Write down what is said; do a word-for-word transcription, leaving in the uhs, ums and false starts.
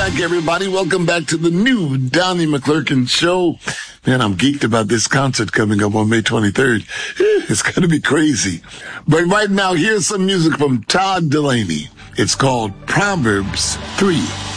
back, everybody. Welcome back to the new Donnie McClurkin Show. Man, I'm geeked about this concert coming up on May twenty-third. It's going to be crazy. But right now, here's some music from Todd Dulaney. It's called Proverbs three.